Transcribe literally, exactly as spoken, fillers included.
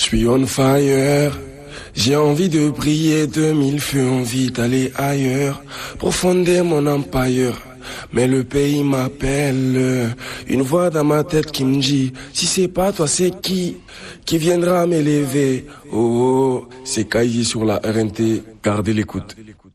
suis on fire, j'ai envie de briller de mille feux, envie d'aller ailleurs, pour fonder mon empire. Mais le pays m'appelle, une voix dans ma tête qui me dit, si c'est pas toi c'est qui, qui viendra m'élever. Oh, oh, c'est Kaiji sur la R N T, gardez l'écoute.